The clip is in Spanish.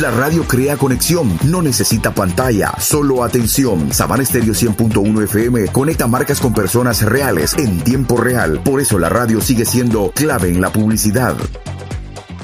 La radio crea conexión, no necesita pantalla, solo atención. Sabana Estéreo 100.1 FM conecta marcas con personas reales en tiempo real. Por eso la radio sigue siendo clave en la publicidad.